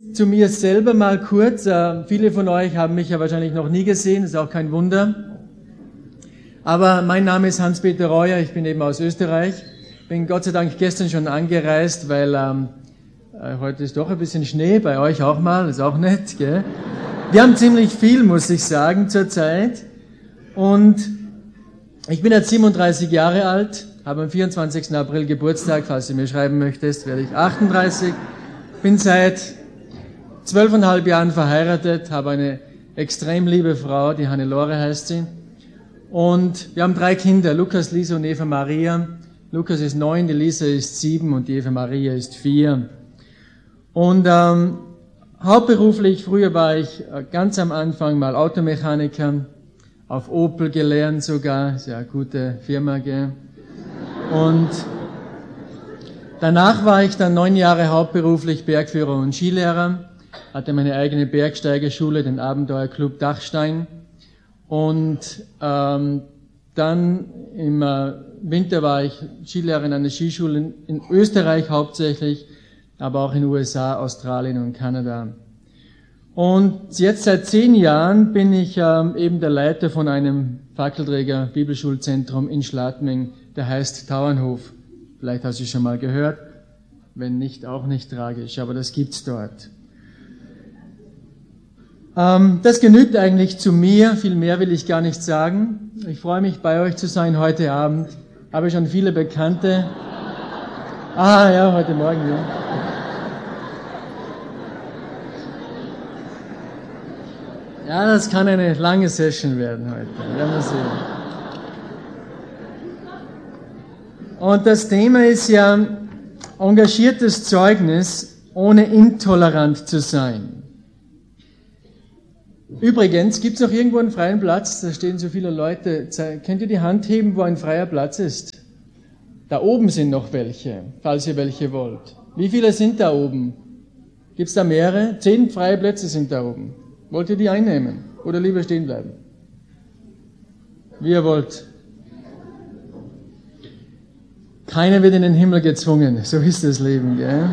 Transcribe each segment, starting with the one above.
Zu mir selber mal kurz. Viele von euch haben mich ja wahrscheinlich noch nie gesehen, ist auch kein Wunder. Aber mein Name ist Hans-Peter Reuer, ich bin eben aus Österreich. Bin Gott sei Dank gestern schon angereist, weil heute ist doch ein bisschen Schnee, bei euch auch mal, ist auch nett, gell? Wir haben ziemlich viel, muss ich sagen, zurzeit. Und ich bin jetzt 37 Jahre alt, habe am 24. April Geburtstag, falls du mir schreiben möchtest, werde ich 38. Bin seit 12,5 Jahren verheiratet, habe eine extrem liebe Frau, die Hannelore heißt sie. Und wir haben 3 Kinder, Lukas, Lisa und Eva Maria. Lukas ist 9, die Lisa ist 7 und die Eva Maria ist 4. Und hauptberuflich, früher war ich ganz am Anfang mal Automechaniker, auf Opel gelernt sogar, ist ja eine gute Firma, gell? Und danach war ich dann 9 Jahre hauptberuflich Bergführer und Skilehrer, hatte meine eigene Bergsteigerschule, den Abenteuerclub Dachstein. Und dann im Winter war ich Skilehrer in einer Skischule in Österreich hauptsächlich, aber auch in den USA, Australien und Kanada. Und jetzt seit 10 Jahren bin ich eben der Leiter von einem Fackelträger Bibelschulzentrum in Schladming, der heißt Tauernhof. Vielleicht hast du es schon mal gehört, wenn nicht, auch nicht tragisch, aber das gibt's dort. Das genügt eigentlich zu mir, viel mehr will ich gar nicht sagen. Ich freue mich, bei euch zu sein heute Abend. Habe schon viele Bekannte. Ja, heute Morgen, ja. Ja, das kann eine lange Session werden heute, werden wir sehen. Und das Thema ist ja engagiertes Zeugnis, ohne intolerant zu sein. Übrigens, gibt es noch irgendwo einen freien Platz? Da stehen so viele Leute. Könnt ihr die Hand heben, wo ein freier Platz ist? Da oben sind noch welche, falls ihr welche wollt. Wie viele sind da oben? Gibt es da mehrere? 10 freie Plätze sind da oben. Wollt ihr die einnehmen? Oder lieber stehen bleiben? Wie ihr wollt. Keiner wird in den Himmel gezwungen. So ist das Leben, gell?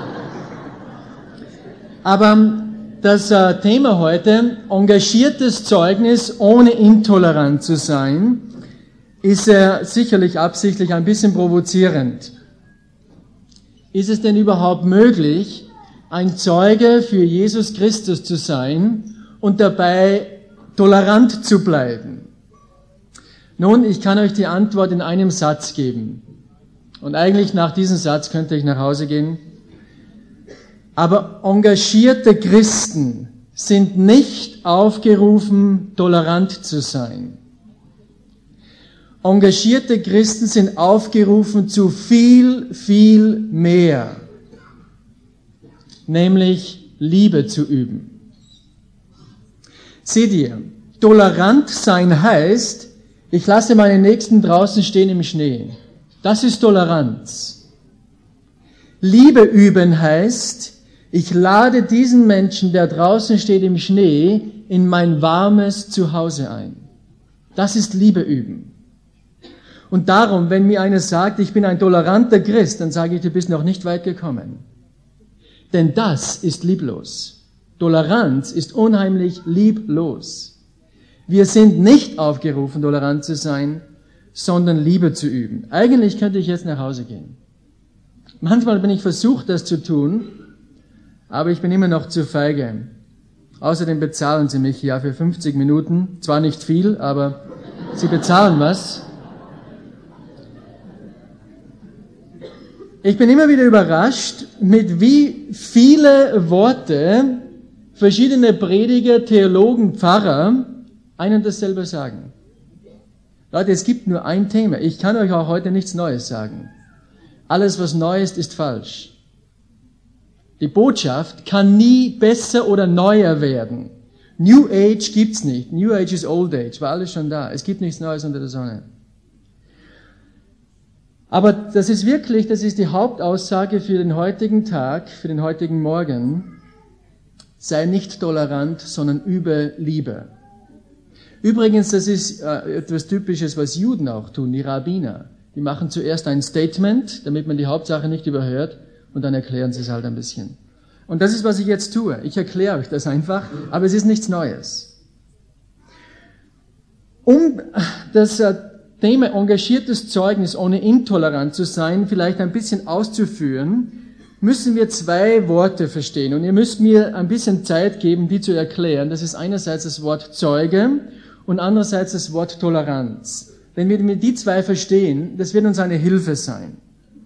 Aber das Thema heute, engagiertes Zeugnis, ohne intolerant zu sein, ist sicherlich absichtlich ein bisschen provozierend. Ist es denn überhaupt möglich, ein Zeuge für Jesus Christus zu sein und dabei tolerant zu bleiben? Nun, ich kann euch die Antwort in einem Satz geben. Und eigentlich nach diesem Satz könnte ich nach Hause gehen. Aber engagierte Christen sind nicht aufgerufen, tolerant zu sein. Engagierte Christen sind aufgerufen zu viel, viel mehr, nämlich Liebe zu üben. Seht ihr, tolerant sein heißt, ich lasse meine Nächsten draußen stehen im Schnee. Das ist Toleranz. Liebe üben heißt, ich lade diesen Menschen, der draußen steht im Schnee, in mein warmes Zuhause ein. Das ist Liebe üben. Und darum, wenn mir einer sagt, ich bin ein toleranter Christ, dann sage ich, du bist noch nicht weit gekommen. Denn das ist lieblos. Toleranz ist unheimlich lieblos. Wir sind nicht aufgerufen, tolerant zu sein, sondern Liebe zu üben. Eigentlich könnte ich jetzt nach Hause gehen. Manchmal bin ich versucht, das zu tun, aber ich bin immer noch zu feige. Außerdem bezahlen sie mich ja für 50 Minuten. Zwar nicht viel, aber sie bezahlen was. Ich bin immer wieder überrascht, mit wie viele Worte verschiedene Prediger, Theologen, Pfarrer ein und dasselbe sagen. Leute, es gibt nur ein Thema. Ich kann euch auch heute nichts Neues sagen. Alles, was neu ist, ist falsch. Die Botschaft kann nie besser oder neuer werden. New Age gibt's nicht. New Age ist Old Age. War alles schon da. Es gibt nichts Neues unter der Sonne. Aber das ist die Hauptaussage für den heutigen Tag, für den heutigen Morgen. Sei nicht tolerant, sondern übe Liebe. Übrigens, das ist etwas Typisches, was Juden auch tun, die Rabbiner. Die machen zuerst ein Statement, damit man die Hauptsache nicht überhört, und dann erklären sie es halt ein bisschen. Und das ist, was ich jetzt tue. Ich erkläre euch das einfach, aber es ist nichts Neues. Um das Thema engagiertes Zeugnis ohne intolerant zu sein vielleicht ein bisschen auszuführen, müssen wir zwei Worte verstehen. Und ihr müsst mir ein bisschen Zeit geben, die zu erklären. Das ist einerseits das Wort Zeuge und andererseits das Wort Toleranz. Wenn wir die zwei verstehen, das wird uns eine Hilfe sein.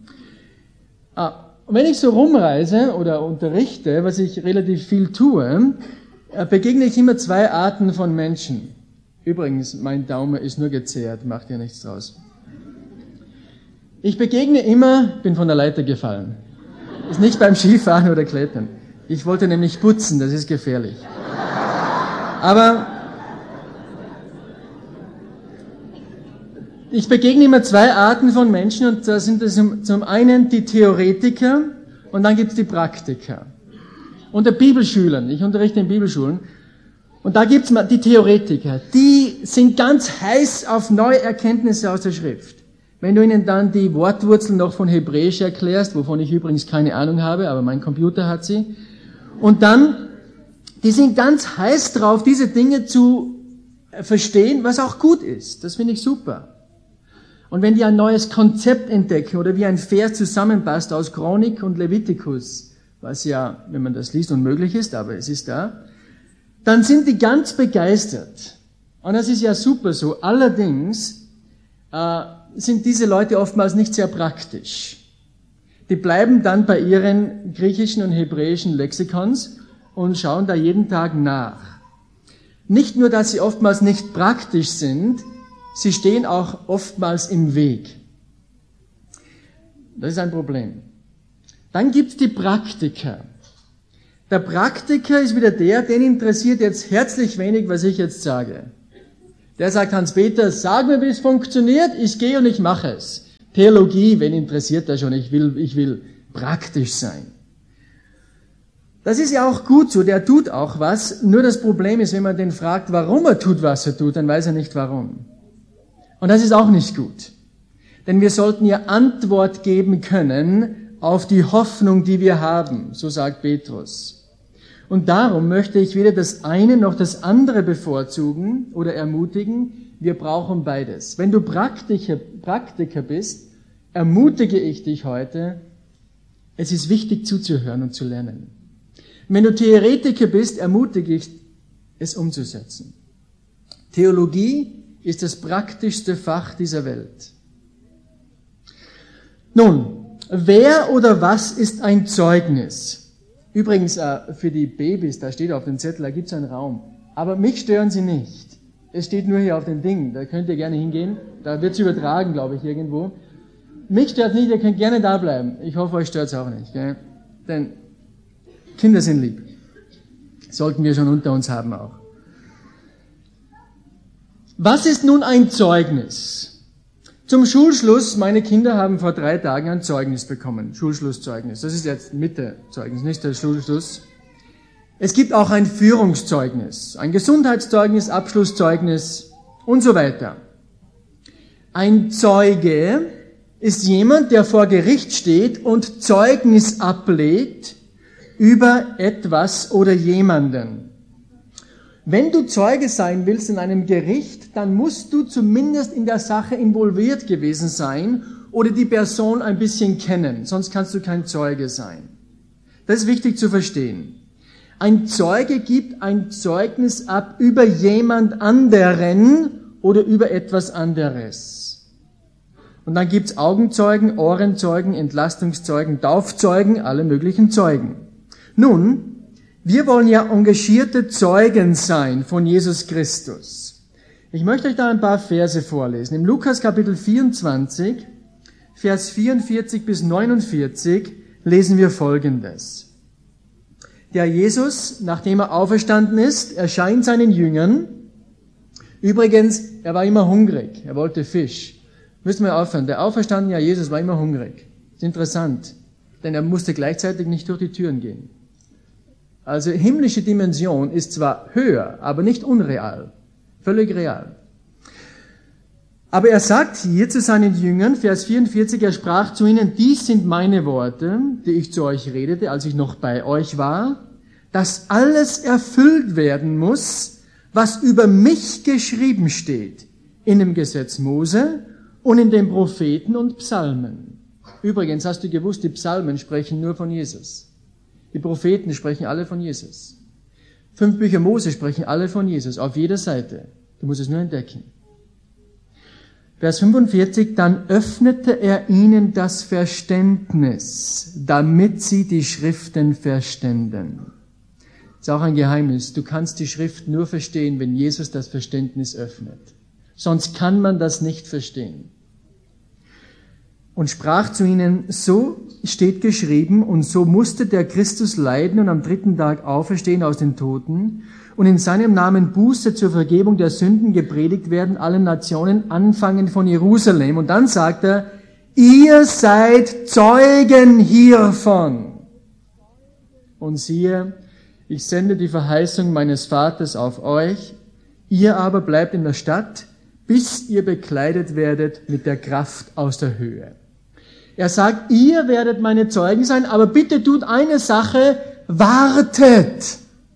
Und wenn ich so rumreise oder unterrichte, was ich relativ viel tue, begegne ich immer zwei Arten von Menschen. Übrigens, mein Daumen ist nur gezehrt, macht ja nichts draus. Ich begegne immer, bin von der Leiter gefallen. Ist nicht beim Skifahren oder Klettern. Ich wollte nämlich putzen, das ist gefährlich. Aber ich begegne immer zwei Arten von Menschen und da sind es zum einen die Theoretiker und dann gibt es die Praktiker. Unter Bibelschülern, ich unterrichte in Bibelschulen, und da gibt es die Theoretiker, die sind ganz heiß auf neue Erkenntnisse aus der Schrift. Wenn du ihnen dann die Wortwurzel noch von Hebräisch erklärst, wovon ich übrigens keine Ahnung habe, aber mein Computer hat sie, und dann, die sind ganz heiß drauf, diese Dinge zu verstehen, was auch gut ist. Das finde ich super. Und wenn die ein neues Konzept entdecken oder wie ein Vers zusammenpasst aus Chronik und Levitikus, was ja, wenn man das liest, unmöglich ist, aber es ist da, dann sind die ganz begeistert. Und das ist ja super so. Allerdings sind diese Leute oftmals nicht sehr praktisch. Die bleiben dann bei ihren griechischen und hebräischen Lexikons und schauen da jeden Tag nach. Nicht nur, dass sie oftmals nicht praktisch sind, sie stehen auch oftmals im Weg. Das ist ein Problem. Dann gibt's die Praktiker. Der Praktiker ist wieder den interessiert jetzt herzlich wenig, was ich jetzt sage. Der sagt, Hans-Peter, sag mir, wie es funktioniert, ich gehe und ich mache es. Theologie, wen interessiert das schon? Ich will praktisch sein. Das ist ja auch gut so, der tut auch was. Nur das Problem ist, wenn man den fragt, warum er tut, was er tut, dann weiß er nicht warum. Und das ist auch nicht gut. Denn wir sollten ja Antwort geben können auf die Hoffnung, die wir haben, so sagt Petrus. Und darum möchte ich weder das eine noch das andere bevorzugen oder ermutigen. Wir brauchen beides. Wenn du Praktiker bist, ermutige ich dich heute, es ist wichtig zuzuhören und zu lernen. Wenn du Theoretiker bist, ermutige ich, es umzusetzen. Theologie ist das praktischste Fach dieser Welt. Nun, wer oder was ist ein Zeugnis? Übrigens, für die Babys, da steht auf dem Zettel, da gibt es einen Raum. Aber mich stören sie nicht. Es steht nur hier auf dem Ding, da könnt ihr gerne hingehen. Da wird es übertragen, glaube ich, irgendwo. Mich stört nicht, ihr könnt gerne da bleiben. Ich hoffe, euch stört es auch nicht. Gell? Denn Kinder sind lieb. Sollten wir schon unter uns haben auch. Was ist nun ein Zeugnis? Zum Schulschluss, meine Kinder haben vor 3 Tagen ein Zeugnis bekommen. Schulschlusszeugnis. Das ist jetzt Mitte-Zeugnis, nicht der Schulschluss. Es gibt auch ein Führungszeugnis, ein Gesundheitszeugnis, Abschlusszeugnis und so weiter. Ein Zeuge ist jemand, der vor Gericht steht und Zeugnis ablegt über etwas oder jemanden. Wenn du Zeuge sein willst in einem Gericht, dann musst du zumindest in der Sache involviert gewesen sein oder die Person ein bisschen kennen, sonst kannst du kein Zeuge sein. Das ist wichtig zu verstehen. Ein Zeuge gibt ein Zeugnis ab über jemand anderen oder über etwas anderes. Und dann gibt's Augenzeugen, Ohrenzeugen, Entlastungszeugen, Taufzeugen, alle möglichen Zeugen. Nun, wir wollen ja engagierte Zeugen sein von Jesus Christus. Ich möchte euch da ein paar Verse vorlesen. Im Lukas Kapitel 24, Vers 44 bis 49 lesen wir Folgendes. Der Jesus, nachdem er auferstanden ist, erscheint seinen Jüngern. Übrigens, er war immer hungrig. Er wollte Fisch. Müssen wir aufhören. Der auferstandene Jesus war immer hungrig. Das ist interessant, denn er musste gleichzeitig nicht durch die Türen gehen. Also himmlische Dimension ist zwar höher, aber nicht unreal. Völlig real. Aber er sagt hier zu seinen Jüngern, Vers 44, er sprach zu ihnen, dies sind meine Worte, die ich zu euch redete, als ich noch bei euch war, dass alles erfüllt werden muss, was über mich geschrieben steht, in dem Gesetz Mose und in den Propheten und Psalmen. Übrigens, hast du gewusst, die Psalmen sprechen nur von Jesus. Die Propheten sprechen alle von Jesus. 5 Bücher Mose sprechen alle von Jesus, auf jeder Seite. Du musst es nur entdecken. Vers 45, dann öffnete er ihnen das Verständnis, damit sie die Schriften verständen. Das ist auch ein Geheimnis. Du kannst die Schrift nur verstehen, wenn Jesus das Verständnis öffnet. Sonst kann man das nicht verstehen. Und sprach zu ihnen, so steht geschrieben, und so musste der Christus leiden und am 3. Tag auferstehen aus den Toten und in seinem Namen Buße zur Vergebung der Sünden gepredigt werden, allen Nationen, anfangend von Jerusalem. Und dann sagt er, ihr seid Zeugen hiervon. Und siehe, ich sende die Verheißung meines Vaters auf euch, ihr aber bleibt in der Stadt, bis ihr bekleidet werdet mit der Kraft aus der Höhe. Er sagt, ihr werdet meine Zeugen sein, aber bitte tut eine Sache, wartet.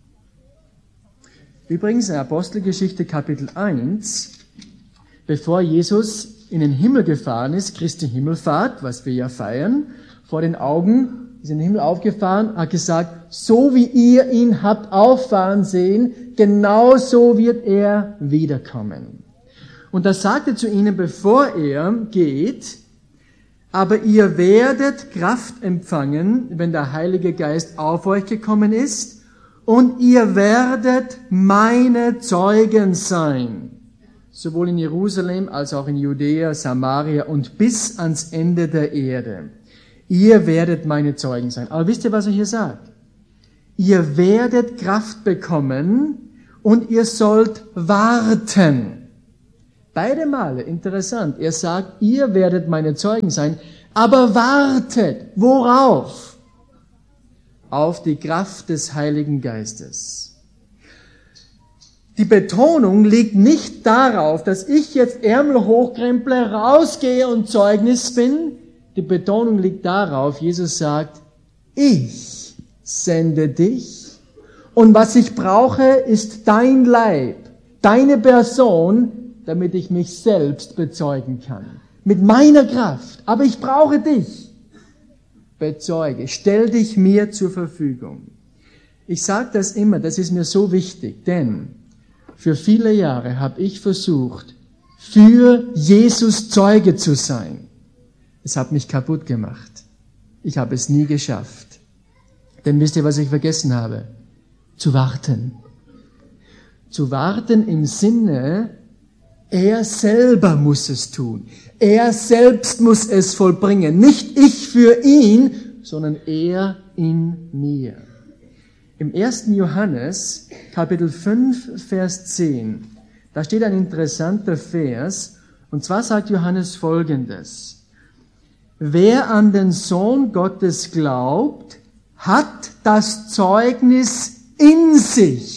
Übrigens in Apostelgeschichte Kapitel 1, bevor Jesus in den Himmel gefahren ist, Christi Himmelfahrt, was wir ja feiern, vor den Augen, ist in den Himmel aufgefahren, hat gesagt, so wie ihr ihn habt auffahren sehen, genau so wird er wiederkommen. Und da sagt er zu ihnen, bevor er geht, aber ihr werdet Kraft empfangen, wenn der Heilige Geist auf euch gekommen ist, und ihr werdet meine Zeugen sein, sowohl in Jerusalem als auch in Judäa, Samaria und bis ans Ende der Erde. Ihr werdet meine Zeugen sein. Aber wisst ihr, was er hier sagt? Ihr werdet Kraft bekommen und ihr sollt warten. Beide Male, interessant. Er sagt, ihr werdet meine Zeugen sein, aber wartet. Worauf? Auf die Kraft des Heiligen Geistes. Die Betonung liegt nicht darauf, dass ich jetzt Ärmel hochkremple, rausgehe und Zeugnis bin. Die Betonung liegt darauf, Jesus sagt, ich sende dich und was ich brauche, ist dein Leib, deine Person, damit ich mich selbst bezeugen kann. Mit meiner Kraft. Aber ich brauche dich. Bezeuge. Stell dich mir zur Verfügung. Ich sage das immer, das ist mir so wichtig, denn für viele Jahre habe ich versucht, für Jesus Zeuge zu sein. Es hat mich kaputt gemacht. Ich habe es nie geschafft. Denn wisst ihr, was ich vergessen habe? Zu warten. Zu warten im Sinne, er selber muss es tun. Er selbst muss es vollbringen. Nicht ich für ihn, sondern er in mir. Im 1. Johannes, Kapitel 5, Vers 10, da steht ein interessanter Vers, und zwar sagt Johannes Folgendes. Wer an den Sohn Gottes glaubt, hat das Zeugnis in sich.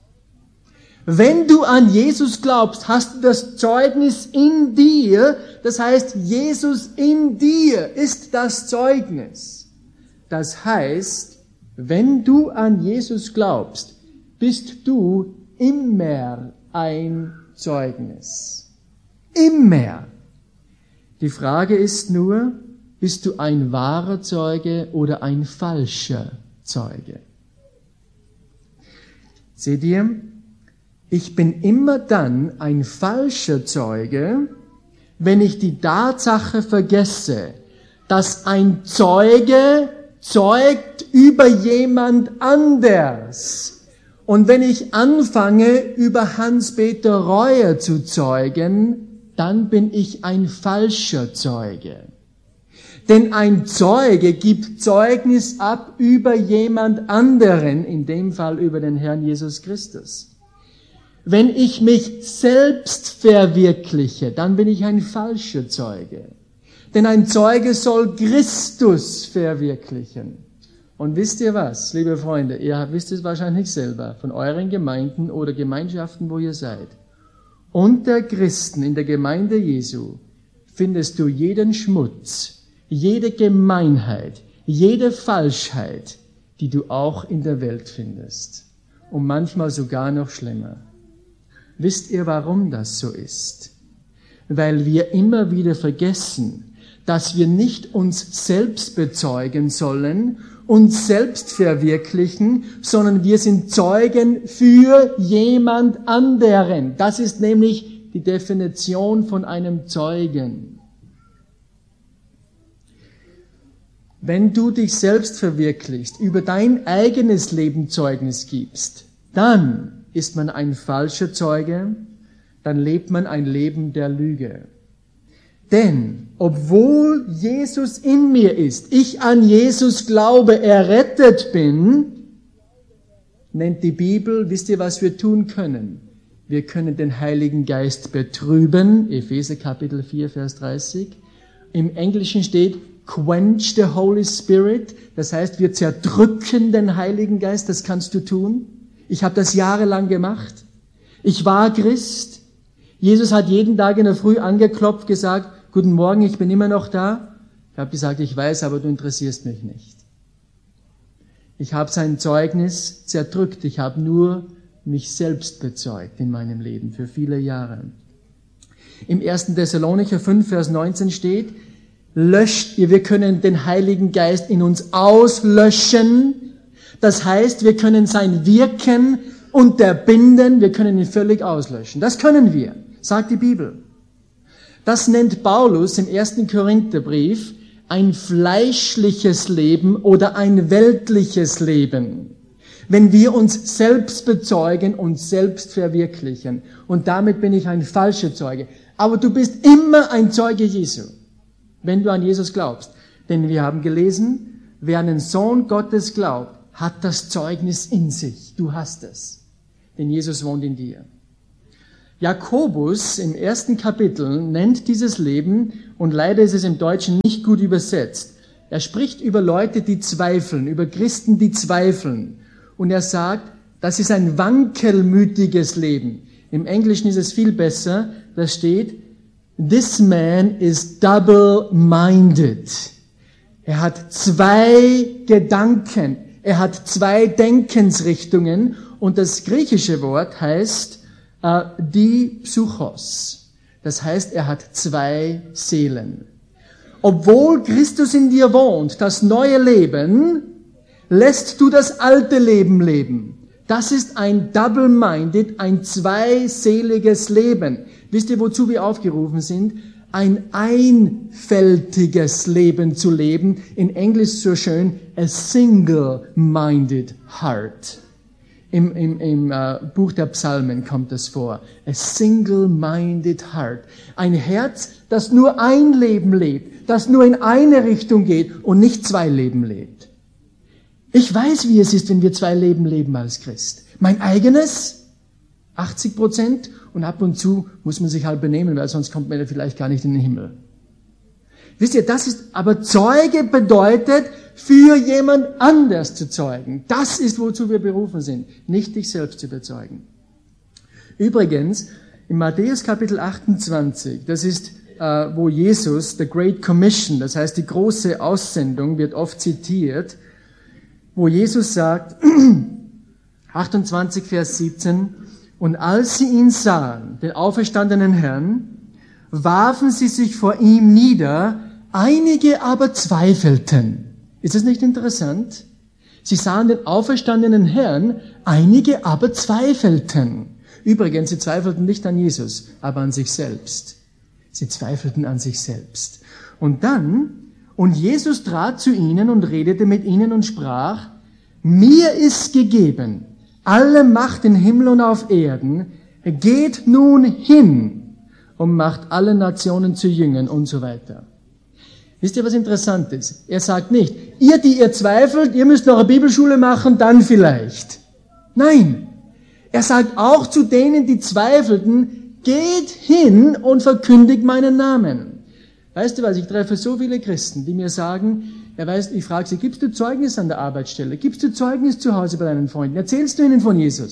Wenn du an Jesus glaubst, hast du das Zeugnis in dir. Das heißt, Jesus in dir ist das Zeugnis. Das heißt, wenn du an Jesus glaubst, bist du immer ein Zeugnis. Immer. Die Frage ist nur, bist du ein wahrer Zeuge oder ein falscher Zeuge? Seht ihr? Ich bin immer dann ein falscher Zeuge, wenn ich die Tatsache vergesse, dass ein Zeuge zeugt über jemand anders. Und wenn ich anfange, über Hans-Peter Reuer zu zeugen, dann bin ich ein falscher Zeuge. Denn ein Zeuge gibt Zeugnis ab über jemand anderen, in dem Fall über den Herrn Jesus Christus. Wenn ich mich selbst verwirkliche, dann bin ich ein falscher Zeuge. Denn ein Zeuge soll Christus verwirklichen. Und wisst ihr was, liebe Freunde, ihr wisst es wahrscheinlich selber, von euren Gemeinden oder Gemeinschaften, wo ihr seid. Unter Christen in der Gemeinde Jesu findest du jeden Schmutz, jede Gemeinheit, jede Falschheit, die du auch in der Welt findest. Und manchmal sogar noch schlimmer. Wisst ihr, warum das so ist? Weil wir immer wieder vergessen, dass wir nicht uns selbst bezeugen sollen, uns selbst verwirklichen, sondern wir sind Zeugen für jemand anderen. Das ist nämlich die Definition von einem Zeugen. Wenn du dich selbst verwirklichst, über dein eigenes Leben Zeugnis gibst, dann ist man ein falscher Zeuge, dann lebt man ein Leben der Lüge. Denn obwohl Jesus in mir ist, ich an Jesus glaube, errettet bin, nennt die Bibel, wisst ihr, was wir tun können? Wir können den Heiligen Geist betrüben, Epheser Kapitel 4, Vers 30. Im Englischen steht, quench the Holy Spirit, das heißt, wir zerdrücken den Heiligen Geist, das kannst du tun. Ich habe das jahrelang gemacht. Ich war Christ. Jesus hat jeden Tag in der Früh angeklopft, gesagt, guten Morgen, ich bin immer noch da. Ich habe gesagt, ich weiß, aber du interessierst mich nicht. Ich habe sein Zeugnis zerdrückt. Ich habe nur mich selbst bezeugt in meinem Leben für viele Jahre. Im 1. Thessalonicher 5, Vers 19 steht, wir können den Heiligen Geist in uns auslöschen. Das heißt, wir können sein Wirken unterbinden, wir können ihn völlig auslöschen. Das können wir, sagt die Bibel. Das nennt Paulus im 1. Korintherbrief ein fleischliches Leben oder ein weltliches Leben. Wenn wir uns selbst bezeugen und selbst verwirklichen. Und damit bin ich ein falscher Zeuge. Aber du bist immer ein Zeuge Jesu, wenn du an Jesus glaubst. Denn wir haben gelesen, wer an den Sohn Gottes glaubt, hat das Zeugnis in sich. Du hast es. Denn Jesus wohnt in dir. Jakobus im 1. Kapitel nennt dieses Leben, und leider ist es im Deutschen nicht gut übersetzt. Er spricht über Leute, die zweifeln, über Christen, die zweifeln. Und er sagt, das ist ein wankelmütiges Leben. Im Englischen ist es viel besser. Da steht, this man is double-minded. Er hat zwei Gedanken. Er hat zwei Denkensrichtungen. Und das griechische Wort heißt Dipsychos. Das heißt, er hat zwei Seelen. Obwohl Christus in dir wohnt, das neue Leben, lässt du das alte Leben leben. Das ist ein double-minded, ein zweiseliges Leben. Wisst ihr, wozu wir aufgerufen sind? Ein einfältiges Leben zu leben. In Englisch so schön, a single-minded heart. Im Buch der Psalmen kommt es vor. A single-minded heart. Ein Herz, das nur ein Leben lebt, das nur in eine Richtung geht und nicht zwei Leben lebt. Ich weiß, wie es ist, wenn wir zwei Leben leben als Christ. Mein eigenes, 80%, und ab und zu muss man sich halt benehmen, weil sonst kommt man ja vielleicht gar nicht in den Himmel. Wisst ihr, das ist, aber Zeuge bedeutet, für jemand anders zu zeugen. Das ist, wozu wir berufen sind, nicht dich selbst zu bezeugen. Übrigens, in Matthäus Kapitel 28, das ist, wo Jesus, the Great Commission, das heißt die große Aussendung, wird oft zitiert, wo Jesus sagt, 28 Vers 17, und als sie ihn sahen, den auferstandenen Herrn, warfen sie sich vor ihm nieder, einige aber zweifelten. Ist das nicht interessant? Sie sahen den auferstandenen Herrn, einige aber zweifelten. Übrigens, sie zweifelten nicht an Jesus, aber an sich selbst. Sie zweifelten an sich selbst. Und Jesus trat zu ihnen und redete mit ihnen und sprach, mir ist gegeben alle Macht im Himmel und auf Erden, geht nun hin und macht alle Nationen zu Jüngern und so weiter. Wisst ihr, was interessant ist? Er sagt nicht, ihr zweifelt, ihr müsst noch eine Bibelschule machen, dann vielleicht. Nein, er sagt auch zu denen, die zweifelten, geht hin und verkündigt meinen Namen. Weißt du was, ich treffe so viele Christen, die mir sagen, ich frage sie, gibst du Zeugnis an der Arbeitsstelle? Gibst du Zeugnis zu Hause bei deinen Freunden? Erzählst du ihnen von Jesus?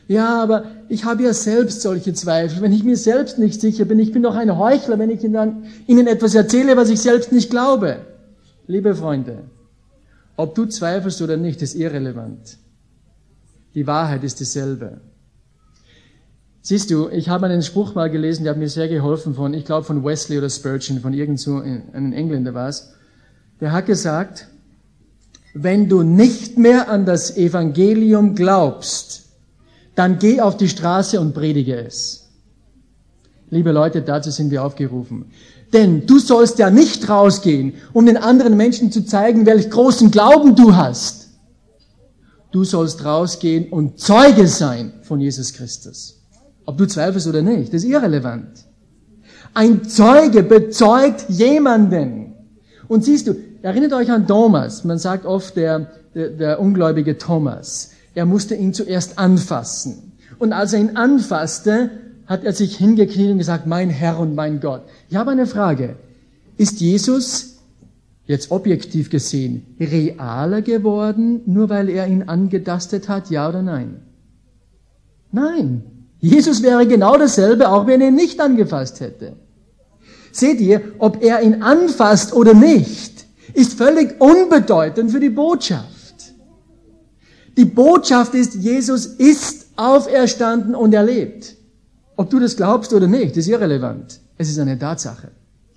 Ja, aber ich habe ja selbst solche Zweifel. Wenn ich mir selbst nicht sicher bin, ich bin doch ein Heuchler, wenn ich Ihnen etwas erzähle, was ich selbst nicht glaube. Liebe Freunde, ob du zweifelst oder nicht, ist irrelevant. Die Wahrheit ist dieselbe. Siehst du, ich habe einen Spruch mal gelesen, der hat mir sehr geholfen ich glaube von Wesley oder Spurgeon, von irgend so einem Engländer war es. Der hat gesagt, wenn du nicht mehr an das Evangelium glaubst, dann geh auf die Straße und predige es. Liebe Leute, dazu sind wir aufgerufen. Denn du sollst ja nicht rausgehen, um den anderen Menschen zu zeigen, welch großen Glauben du hast. Du sollst rausgehen und Zeuge sein von Jesus Christus. Ob du zweifelst oder nicht, das ist irrelevant. Ein Zeuge bezeugt jemanden. Und siehst du, erinnert euch an Thomas. Man sagt oft, der ungläubige Thomas. Er musste ihn zuerst anfassen. Und als er ihn anfasste, hat er sich hingekniet und gesagt, mein Herr und mein Gott. Ich habe eine Frage. Ist Jesus, jetzt objektiv gesehen, realer geworden, nur weil er ihn angetastet hat, ja oder nein? Nein. Jesus wäre genau dasselbe, auch wenn er ihn nicht angefasst hätte. Seht ihr, ob er ihn anfasst oder nicht, ist völlig unbedeutend für die Botschaft. Die Botschaft ist, Jesus ist auferstanden und er lebt. Ob du das glaubst oder nicht, ist irrelevant. Es ist eine Tatsache.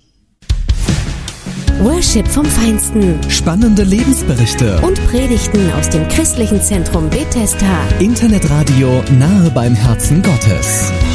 Worship vom Feinsten. Spannende Lebensberichte. Und Predigten aus dem christlichen Zentrum Bethesda. Internetradio nahe beim Herzen Gottes.